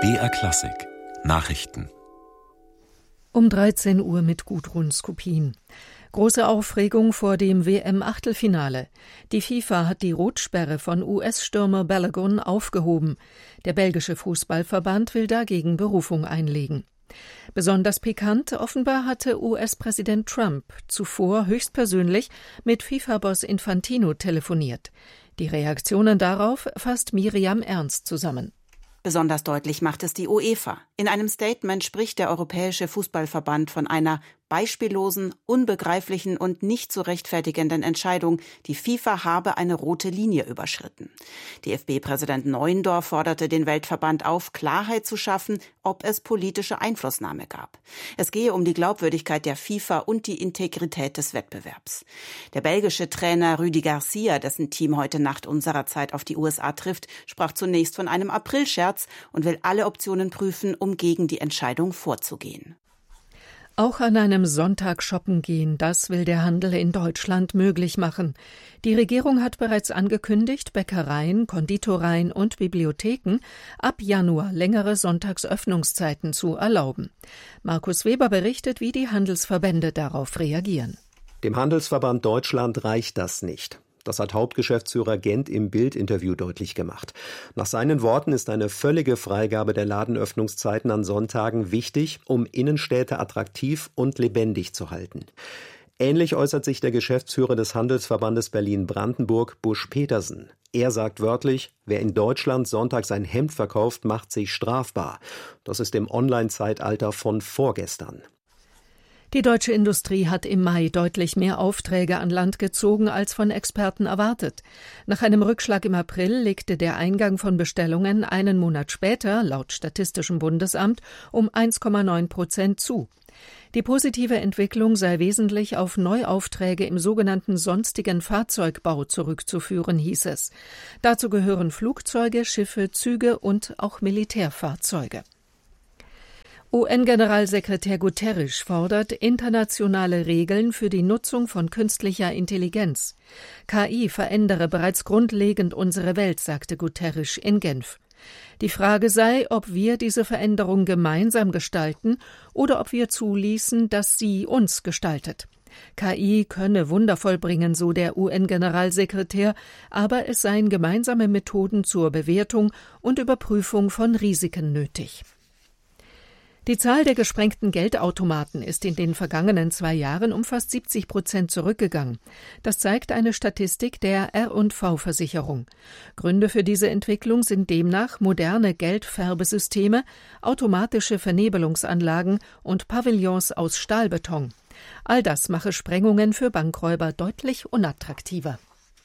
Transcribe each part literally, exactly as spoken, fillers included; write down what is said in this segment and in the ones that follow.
B R Klassik Nachrichten. Um dreizehn Uhr mit Gudrun Skopin. Große Aufregung vor dem W M-Achtelfinale. Die FIFA hat die Rotsperre von U S-Stürmer Balogun aufgehoben. Der belgische Fußballverband will dagegen Berufung einlegen. Besonders pikant, offenbar hatte U S-Präsident Trump zuvor höchstpersönlich mit FIFA-Boss Infantino telefoniert. Die Reaktionen darauf fasst Miriam Ernst zusammen. Besonders deutlich macht es die UEFA. In einem Statement spricht der Europäische Fußballverband von einer beispiellosen, unbegreiflichen und nicht zu rechtfertigenden Entscheidung. Die FIFA habe eine rote Linie überschritten. D F B-Präsident Neuendorf forderte den Weltverband auf, Klarheit zu schaffen, ob es politische Einflussnahme gab. Es gehe um die Glaubwürdigkeit der FIFA und die Integrität des Wettbewerbs. Der belgische Trainer Rudi Garcia, dessen Team heute Nacht unserer Zeit auf die U S A trifft, sprach zunächst von einem Aprilscherz und will alle Optionen prüfen, um gegen die Entscheidung vorzugehen. Auch an einem Sonntag shoppen gehen, das will der Handel in Deutschland möglich machen. Die Regierung hat bereits angekündigt, Bäckereien, Konditoreien und Bibliotheken ab Januar längere Sonntagsöffnungszeiten zu erlauben. Markus Weber berichtet, wie die Handelsverbände darauf reagieren. Dem Handelsverband Deutschland reicht das nicht. Das hat Hauptgeschäftsführer Gent im Bild-Interview deutlich gemacht. Nach seinen Worten ist eine völlige Freigabe der Ladenöffnungszeiten an Sonntagen wichtig, um Innenstädte attraktiv und lebendig zu halten. Ähnlich äußert sich der Geschäftsführer des Handelsverbandes Berlin-Brandenburg, Busch Petersen. Er sagt wörtlich, wer in Deutschland sonntags ein Hemd verkauft, macht sich strafbar. Das ist im Online-Zeitalter von vorgestern. Die deutsche Industrie hat im Mai deutlich mehr Aufträge an Land gezogen als von Experten erwartet. Nach einem Rückschlag im April legte der Eingang von Bestellungen einen Monat später, laut Statistischem Bundesamt, um eins Komma neun Prozent zu. Die positive Entwicklung sei wesentlich auf Neuaufträge im sogenannten sonstigen Fahrzeugbau zurückzuführen, hieß es. Dazu gehören Flugzeuge, Schiffe, Züge und auch Militärfahrzeuge. U N-Generalsekretär Guterres fordert internationale Regeln für die Nutzung von künstlicher Intelligenz. K I verändere bereits grundlegend unsere Welt, sagte Guterres in Genf. Die Frage sei, ob wir diese Veränderung gemeinsam gestalten oder ob wir zuließen, dass sie uns gestaltet. K I könne Wunder vollbringen, so der U N-Generalsekretär, aber es seien gemeinsame Methoden zur Bewertung und Überprüfung von Risiken nötig. Die Zahl der gesprengten Geldautomaten ist in den vergangenen zwei Jahren um fast siebzig Prozent zurückgegangen. Das zeigt eine Statistik der R und V-Versicherung. Gründe für diese Entwicklung sind demnach moderne Geldfärbesysteme, automatische Vernebelungsanlagen und Pavillons aus Stahlbeton. All das mache Sprengungen für Bankräuber deutlich unattraktiver.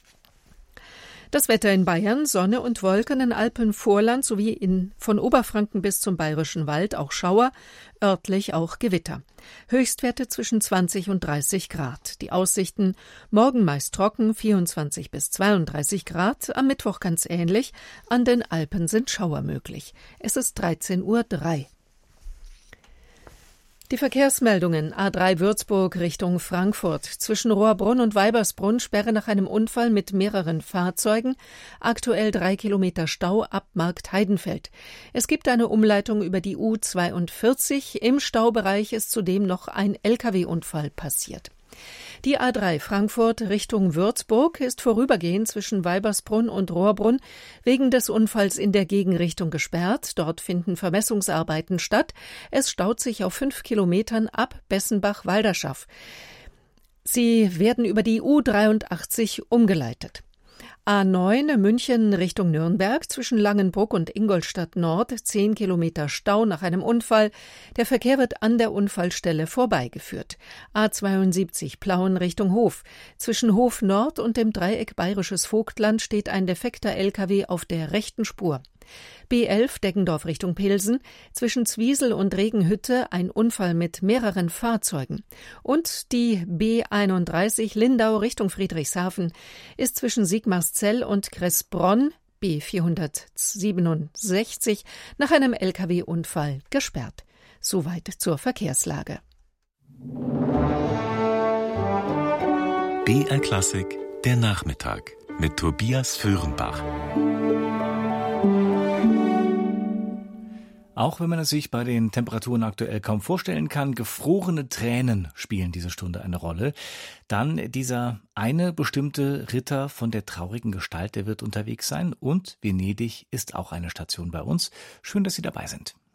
Das Wetter in Bayern, Sonne und Wolken, in Alpenvorland sowie in, von Oberfranken bis zum Bayerischen Wald auch Schauer, örtlich auch Gewitter. Höchstwerte zwischen zwanzig und dreißig Grad. Die Aussichten morgen meist trocken, vierundzwanzig bis zweiunddreißig Grad, am Mittwoch ganz ähnlich, an den Alpen sind Schauer möglich. Es ist dreizehn Uhr drei. Die Verkehrsmeldungen: A drei Würzburg Richtung Frankfurt. Zwischen Rohrbrunn und Weibersbrunn Sperre nach einem Unfall mit mehreren Fahrzeugen. Aktuell drei Kilometer Stau ab Markt Heidenfeld. Es gibt eine Umleitung über die U zweiundvierzig. Im Staubereich ist zudem noch ein L K W-Unfall passiert. Die A drei Frankfurt Richtung Würzburg ist vorübergehend zwischen Weibersbrunn und Rohrbrunn wegen des Unfalls in der Gegenrichtung gesperrt. Dort finden Vermessungsarbeiten statt. Es staut sich auf fünf Kilometern ab Bessenbach-Walderschaff. Sie werden über die U dreiundachtzig umgeleitet. A neun München Richtung Nürnberg zwischen Langenbruck und Ingolstadt Nord, zehn Kilometer Stau nach einem Unfall. Der Verkehr wird an der Unfallstelle vorbeigeführt. A zweiundsiebzig Plauen Richtung Hof. Zwischen Hof Nord und dem Dreieck Bayerisches Vogtland steht ein defekter L K W auf der rechten Spur. B elf Deggendorf Richtung Pilsen, zwischen Zwiesel und Regenhütte ein Unfall mit mehreren Fahrzeugen. Und die B einunddreißig Lindau Richtung Friedrichshafen ist zwischen Sigmarszell und Kressbronn, B vierhundertsiebenundsechzig, nach einem L K W-Unfall gesperrt. Soweit zur Verkehrslage. B R Klassik, der Nachmittag mit Tobias Föhrenbach. Auch wenn man es sich bei den Temperaturen aktuell kaum vorstellen kann, gefrorene Tränen spielen diese Stunde eine Rolle. Dann dieser eine bestimmte Ritter von der traurigen Gestalt, der wird unterwegs sein. Und Venedig ist auch eine Station bei uns. Schön, dass Sie dabei sind.